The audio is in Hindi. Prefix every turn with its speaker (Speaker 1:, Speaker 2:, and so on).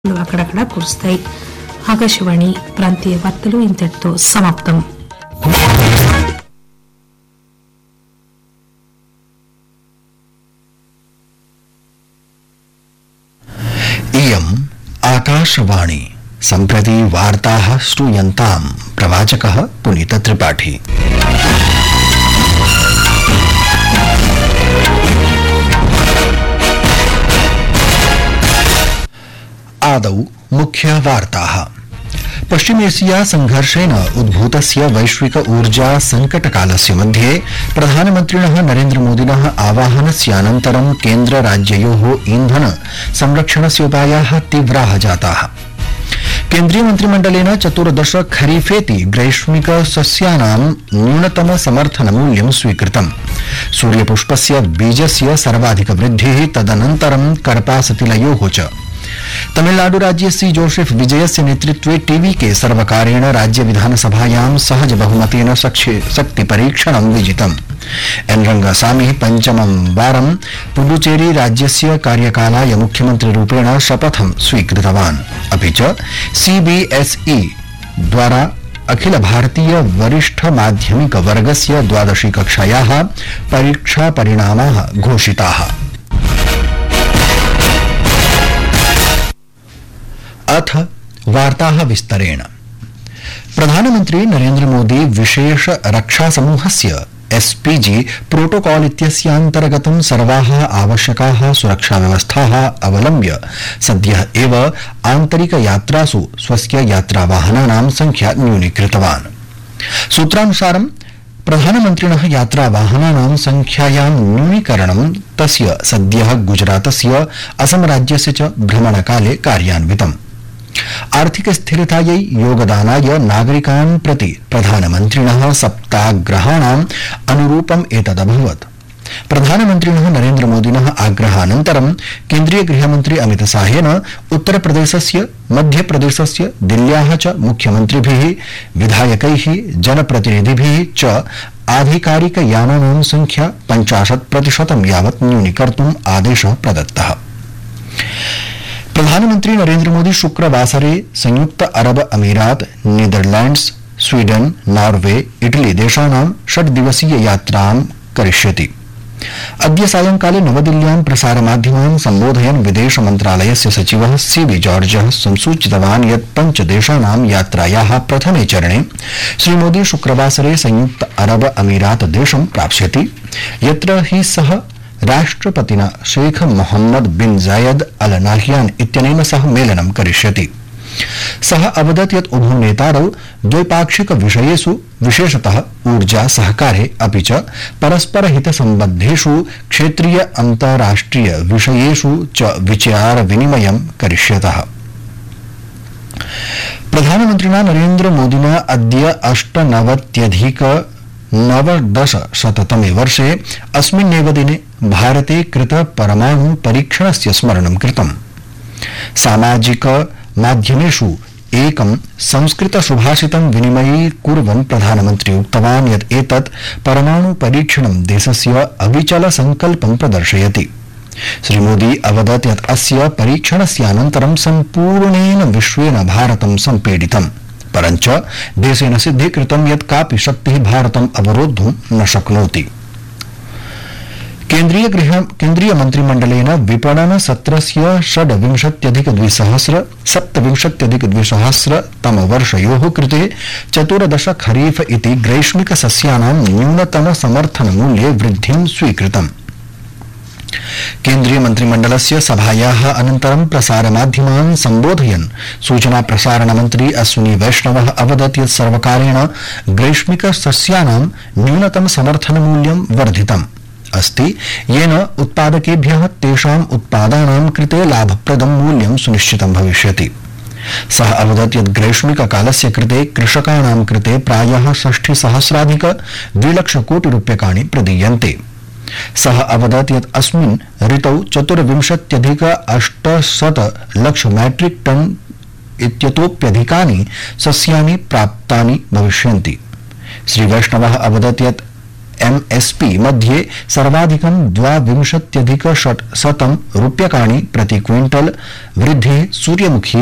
Speaker 1: అక్కడక్కడ కురుస్తాయి. ఆకాశవాణి ప్రాంతీయ వార్తలు ఇంతటితో సమాప్తం.
Speaker 2: इयम् आकाशवाणी सम्प्रति वार्ताः श्रूयन्ताम्. प्रवाचकः पुनीत त्रिपाठी. आदौ मुख्य वार्ताः. पश्चिमेशिया संघर्षेण उद्भूतस्य वैश्विक ऊर्जा संकटकालस्य मध्ये प्रधानमन्त्रिणः नरेन्द्रमोदिनः आवाहनस्यानन्तरं केन्द्रराज्ययोः ईन्धन संरक्षणस्य उपायाः तीव्राः जाताः. केन्द्रीय मन्त्रिमण्डलेन 14 खरीफेति ग्रैष्मिक सस्यानां न्यूनतम समर्थन मूल्यं स्वीकृतम्. सूर्यपुष्पस्य बीजस्य सर्वाधिक वृद्धिः, तदनन्तरं कर्पासतिलयोः च. तमिलनाडु राज्ये सी जोसेफ विजयस्य नेतृत्वे टीवीके सर्वकारेण राज्य विधानसभायां सहज बहुमतेन शक्ति परीक्षणं विजितम्. एन रंगसामी पंचमं वारं पुडुचेरी राज्यस्य कार्यकालाय मुख्यमन्त्रिरूपेण शपथं स्वीकृतवान्. अपि च सीबीएसई द्वारा अखिल भारतीय वरिष्ठ माध्यमिक वर्गस्य 12वी कक्षायाः परीक्षा परिणामाः घोषिताः. अथ वार्ताः विस्तरेण. प्रधानमन्त्री नरेन्द्र मोदी विशेष रक्षा समूहस्य एसपीजी प्रोटोकॉल इत्यस्यान्तर्गतं सर्वाः आवश्यकाः सुरक्षा व्यवस्थाः अवलम्ब्य सद्यः एव आन्तरिक यात्रासु स्वस्य यात्रावाहनानां संख्या न्यूनीकृतवान्. सूत्रानुसारं प्रधानमन्त्रिणः यात्रावाहनानां संख्यायां न्यूनीकरणं तस्य सद्यः गुजरातस्य असम राज्यस्य च भ्रमणकाले कार्यान्वितम्. आर्थिक स्थिरतायै योगदानाय नागरिकान् प्रति प्रधानमन्त्रिणः सप्ताग्रहाणाम् अनुरूपम् एतदभवत्. प्रधानमन्त्रिणः नरेन्द्र मोदिनः आग्रहानन्तरं केन्द्रीय गृहमन्त्री अमित शाहेन उत्तरप्रदेशस्य, मध्यप्रदेशस्य, दिल्ल्याः च मुख्यमन्त्रिभिः, विधायकैः, जनप्रतिनिधिभिः च आधिकारिक यानानां संख्या 50% यावत् न्यूनीकर्तुम् आदेशः प्रदत्तः. प्रधानमन्त्री नरेन्द्र मोदी शुक्रवासरे संयुक्त अरब अमीरात, नीदरलैंड्स, स्वीडन, नॉर्वे, इटली देशानां 6 दिवसीय यात्रां करिष्यति. अद्य सायंकाले नवदिल्ल्यां प्रसारमाध्यमान् सम्बोधयन् विदेश मन्त्रालयस्य सचिवः सीबी जॉर्जः संसूचितवान् यत् 5 देशानां यात्रायाः प्रथमे चरणे श्रीमोदी शुक्रवासरे संयुक्त अरब अमीरात देशं प्राप्स्यति, यत्र हि सः राष्ट्रपतिना शेख मोहम्मद बिन जायद अल नाह्यान इत्यनेन सह मेलनं करिष्यति. सः अवदत् यत् उभौ नेतारौ द्वैपाक्षिक विषयेषु, विशेषतः ऊर्जा सहकारे अपि च परस्पर हित सम्बद्धेषु क्षेत्रीय अन्ताराष्ट्रिय विषयेषु च विचार विनिमयं करिष्यतः. प्रधानमन्त्रिणा नरेन्द्र मोदिना अद्य 98-9/10 वर्षे अस्मिन्नेव दिने भारते कृत परमाणु परीक्षणस्य स्मरणं कृतम्. सामाजिक माध्यमेषु एकं संस्कृत सुभाषितं विनिमयीकुर्वन् प्रधानमन्त्री उक्तवान् यत् एतत् परमाणु परीक्षणं देशस्य अविचल संकल्पं प्रदर्शयति. श्रीमोदी अवदत् यत् अस्य परीक्षणस्यानन्तरं सम्पूर्णेन विश्वेन भारतं सम्पीडितम्, परञ्च देशेन सिद्धीकृतं यत् कापि शक्तिः भारतम् अवरोद्धुं न शक्नोति. केन्द्रीय मन्त्रिमण्डलेन विपणन सत्रस्य 26-2027 तमवर्षयोः कृते 14 खरीफ इति ग्रैष्मिक सस्यानां न्यूनतम समर्थन मूल्ये वृद्धिं स्वीकृतम्. केन्द्रीय मन्त्रिमण्डलस्य सभायाः अनन्तरं प्रसारमाध्यमान् सम्बोधयन् सूचना प्रसारण मन्त्री अश्विनी वैष्णवः अवदत् यत् सर्वकारेण ग्रैष्मिक सस्यानां न्यूनतम समर्थन मूल्यं वर्धितम् अस्ति, येन उत्पादकेभ्यः तेषाम् उत्पादानां कृते लाभप्रदं मूल्यं सुनिश्चितं भविष्यति. सः अवदत् यत् ग्रैष्मिक कालस्य कृते कृषकाणां कृते प्रायः 60,000-2 लक्ष कोटि रूप्यकाणि प्रदीयन्ते. सः अवदत् यत् अस्मिन् ऋतौ 24,800 लक्ष मैट्रिक टन इत्यतोप्यधिकानि सस्यानि प्राप्तानि भविष्यन्ति. श्री वैष्णवः अवदत् यत् एमएसपी मध्ये सर्वाधिकं 22,600 रूप्यकाणि प्रति क्विंटल वृद्धिः सूर्यमुखी